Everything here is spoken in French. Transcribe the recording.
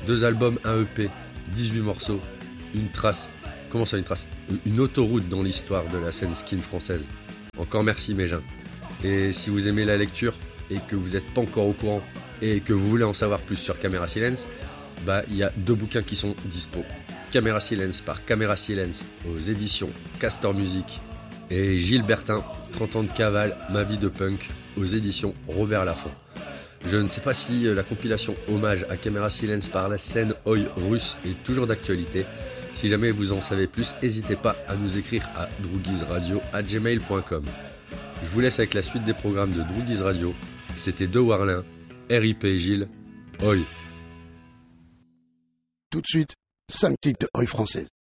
2 albums, un EP, 18 morceaux, une trace. Comment ça, une trace ? Une autoroute dans l'histoire de la scène skin française. Encore merci Mégin. Et si vous aimez la lecture et que vous n'êtes pas encore au courant et que vous voulez en savoir plus sur Camera Silence, il y a 2 bouquins qui sont dispo. Camera Silence par Camera Silence aux éditions Castor Music et Gilles Bertin, 30 ans de cavale, ma vie de punk aux éditions Robert Laffont. Je ne sais pas si la compilation hommage à Camera Silence par la scène Oi russe est toujours d'actualité. Si jamais vous en savez plus, n'hésitez pas à nous écrire à drougizradio@gmail.com. Je vous laisse avec la suite des programmes de Droogiz Radio. C'était De Warlin, RIP Gilles, Oi. Tout de suite, 5 titres de Oi française.